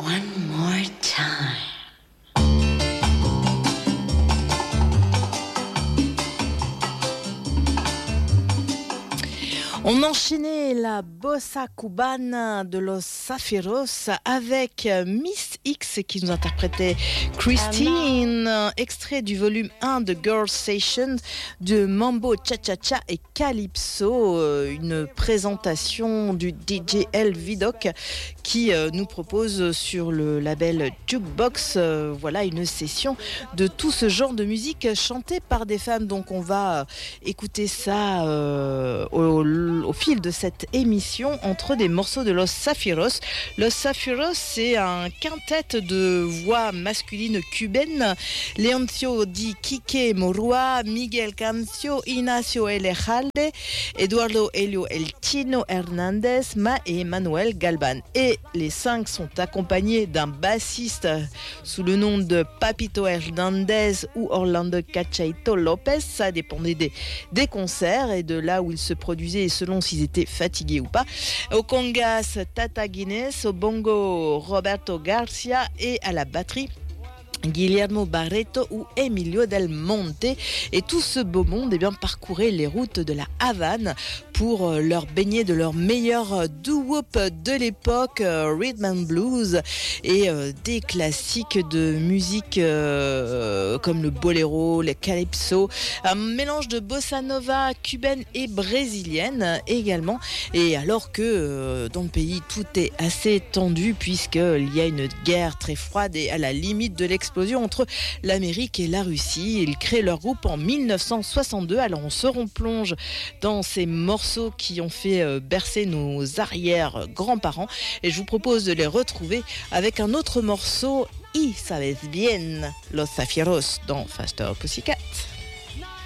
One more time. On enchaînait la bossa cubana de Los Zafiros avec Miss X qui nous interprétait Christine, extrait du volume 1 de Girl Sessions de Mambo Cha-Cha-Cha et Calypso, une présentation du DJ El Vidoc qui nous propose sur le label Jukebox voilà une session de tout ce genre de musique chantée par des femmes. Donc on va écouter ça au fil de cette émission entre des morceaux de Los Zafiros. Los Zafiros, c'est un quintet de voix masculines cubaines. Leoncio Di Quique Morua, Miguel Cancio, Ignacio Elejalde, Eduardo Helio El Chino Hernández, et Manuel Galvan. Et les 5 sont accompagnés d'un bassiste sous le nom de Papito Hernández ou Orlando Cachaito Lopez. Ça dépendait des concerts et de là où ils se produisaient et selon s'ils étaient fatigués ou pas. Au congas, Tata Guinness, au bongo, Roberto Garcia et à la batterie, Guillermo Barreto ou Emilio Del Monte. Et tout ce beau monde parcourait les routes de la Havane pour leur baigner de leur meilleur doo-wop de l'époque, rhythm and blues et des classiques de musique comme le boléro, le calypso, un mélange de bossa nova cubaine et brésilienne également. Et alors que dans le pays tout est assez tendu puisqu'il y a une guerre très froide et à la limite de l'explosion entre l'Amérique et la Russie. Ils créent leur groupe en 1962. Alors on se replonge dans ces morceaux qui ont fait bercer nos arrière-grands-parents et je vous propose de les retrouver avec un autre morceau, Y sabes bien, Los Zafiros dans Faster Pussycat.